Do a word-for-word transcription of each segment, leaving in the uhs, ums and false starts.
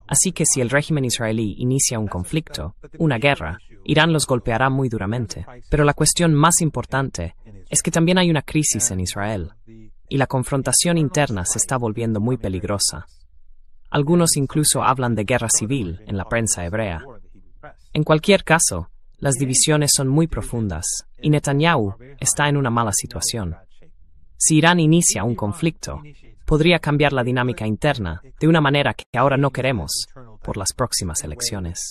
Así que si el régimen israelí inicia un conflicto, una guerra, Irán los golpeará muy duramente. Pero la cuestión más importante es que también hay una crisis en Israel, y la confrontación interna se está volviendo muy peligrosa. Algunos incluso hablan de guerra civil en la prensa hebrea. En cualquier caso, las divisiones son muy profundas, y Netanyahu está en una mala situación. Si Irán inicia un conflicto, podría cambiar la dinámica interna de una manera que ahora no queremos por las próximas elecciones.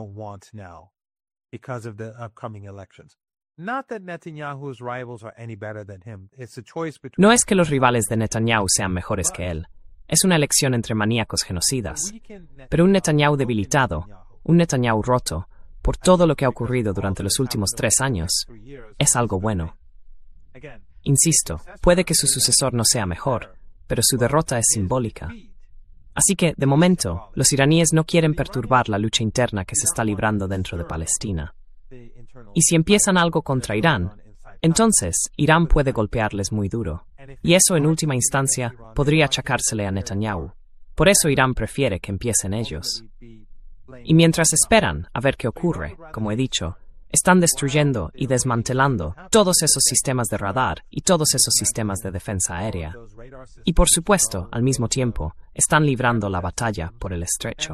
No es que los rivales de Netanyahu sean mejores que él. Es una elección entre maníacos genocidas. Pero un Netanyahu debilitado, un Netanyahu roto, por todo lo que ha ocurrido durante los últimos tres años, es algo bueno. Insisto, puede que su sucesor no sea mejor, pero su derrota es simbólica. Así que, de momento, los iraníes no quieren perturbar la lucha interna que se está librando dentro de Palestina. Y si empiezan algo contra Irán, entonces Irán puede golpearles muy duro. Y eso, en última instancia, podría achacársele a Netanyahu. Por eso Irán prefiere que empiecen ellos. Y mientras esperan a ver qué ocurre, como he dicho, están destruyendo y desmantelando todos esos sistemas de radar y todos esos sistemas de defensa aérea. Y por supuesto, al mismo tiempo, están librando la batalla por el estrecho.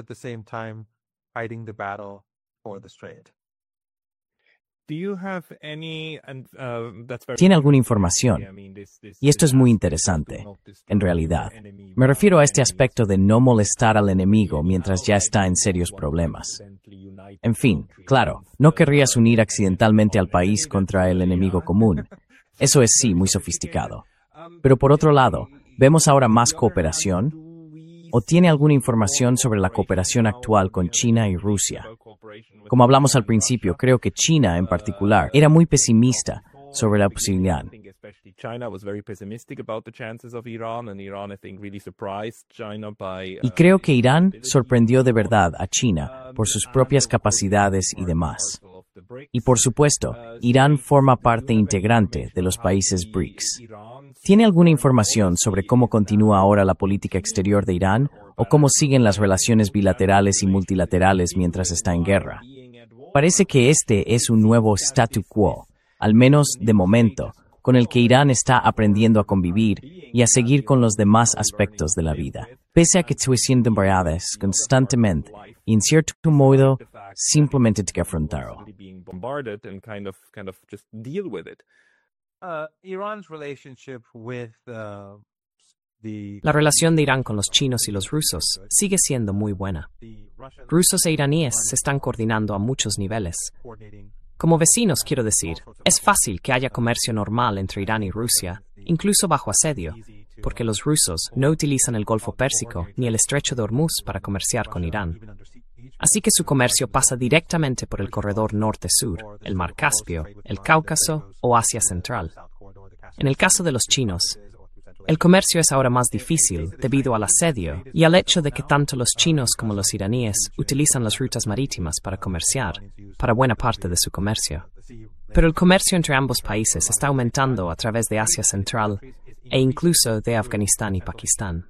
¿Tiene alguna información? Y esto es muy interesante, en realidad. Me refiero a este aspecto de no molestar al enemigo mientras ya está en serios problemas. En fin, claro, no querrías unir accidentalmente al país contra el enemigo común. Eso es sí, muy sofisticado. Pero por otro lado, ¿vemos ahora más cooperación? ¿O tiene alguna información sobre la cooperación actual con China y Rusia? Como hablamos al principio, creo que China, en particular, era muy pesimista sobre la posibilidad. Y creo que Irán sorprendió de verdad a China por sus propias capacidades y demás. Y por supuesto, Irán forma parte integrante de los países B R I C S. ¿Tiene alguna información sobre cómo continúa ahora la política exterior de Irán o cómo siguen las relaciones bilaterales y multilaterales mientras está en guerra? Parece que este es un nuevo statu quo, al menos de momento, con el que Irán está aprendiendo a convivir y a seguir con los demás aspectos de la vida, pese a que estoy siendo bombardeadas constantemente y en cierto modo simplemente te afrontaron. La relación de Irán con los chinos y los rusos sigue siendo muy buena. Rusos e iraníes se están coordinando a muchos niveles. Como vecinos, quiero decir, es fácil que haya comercio normal entre Irán y Rusia, incluso bajo asedio, porque los rusos no utilizan el Golfo Pérsico ni el Estrecho de Hormuz para comerciar con Irán. Así que su comercio pasa directamente por el corredor norte-sur, el Mar Caspio, el Cáucaso o Asia Central. En el caso de los chinos, el comercio es ahora más difícil debido al asedio y al hecho de que tanto los chinos como los iraníes utilizan las rutas marítimas para comerciar, para buena parte de su comercio. Pero el comercio entre ambos países está aumentando a través de Asia Central e incluso de Afganistán y Pakistán.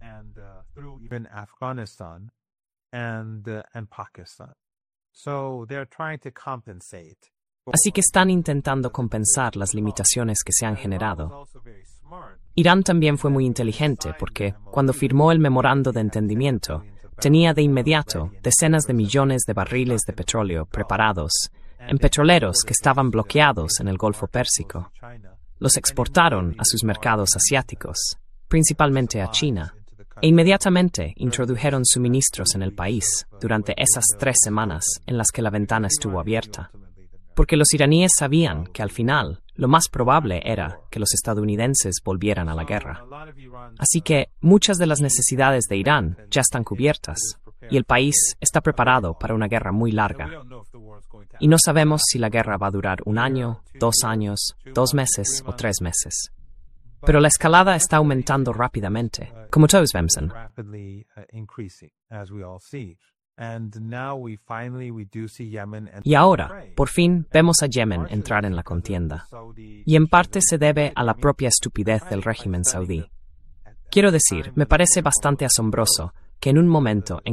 Así que están intentando compensar las limitaciones que se han generado. Irán también fue muy inteligente porque, cuando firmó el memorando de entendimiento, tenía de inmediato decenas de millones de barriles de petróleo preparados en petroleros que estaban bloqueados en el Golfo Pérsico. Los exportaron a sus mercados asiáticos, principalmente a China, e inmediatamente introdujeron suministros en el país durante esas tres semanas en las que la ventana estuvo abierta. Porque los iraníes sabían que al final lo más probable era que los estadounidenses volvieran a la guerra. Así que muchas de las necesidades de Irán ya están cubiertas y el país está preparado para una guerra muy larga. Y no sabemos si la guerra va a durar un año, dos años, dos meses o tres meses. Pero la escalada está aumentando rápidamente, como todos vemos. Y ahora, por fin, vemos a Yemen entrar en la contienda. Y en parte se debe a la propia estupidez del régimen saudí. Quiero decir, me parece bastante asombroso que en un momento en